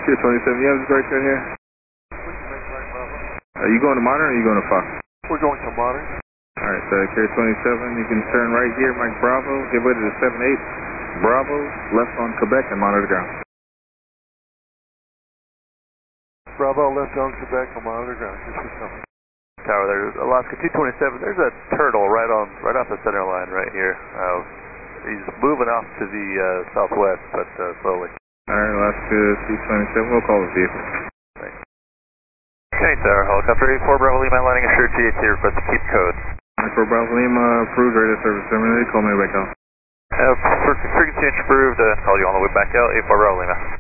Tier 27, you have this right here? Are you going to Modern or are you going to Fox? We're going to Modern. Alright, so Tier 27, you can turn right here, Mike Bravo, give way to the 7-8. Bravo, left on Quebec and monitor the ground. Bravo, left on Quebec and monitor the ground. Just for something. Tower, there's Alaska 227. There's a turtle right off the center line right here. He's moving off to the southwest, but slowly. Alright, Alaska 227, we'll call the vehicle. Thanks. Okay, Tower, helicopter 84 Bravo Lima landing assured GAT request to keep code. 84 Bravo Lima, approved, radar service terminated, call me back out. Frequency approved, call you on the way back out, 84 Bravo Lima.